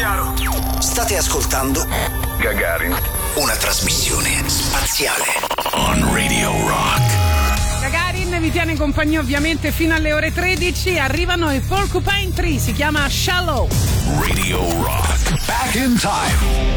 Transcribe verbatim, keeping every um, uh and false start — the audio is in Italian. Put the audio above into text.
chiaro. State ascoltando Gagarin, una trasmissione spaziale on Radio Rock. Gagarin vi tiene in compagnia ovviamente fino alle ore tredici. Arrivano i Porcupine Tree, si chiama Shallow. Radio Rock. Back in time.